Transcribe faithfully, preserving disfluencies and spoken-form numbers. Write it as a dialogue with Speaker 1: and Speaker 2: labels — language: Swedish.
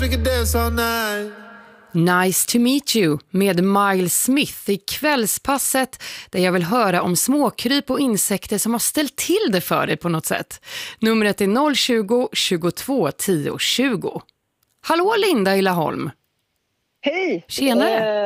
Speaker 1: Nice to meet you med Miles Smith i kvällspasset där jag vill höra om småkryp och insekter som har ställt till det för dig på något sätt. Numret är noll tjugo, tjugotvå, tio, tjugo. Hallå Linda i Laholm.
Speaker 2: Hej!
Speaker 1: Tjenare.
Speaker 2: Eh...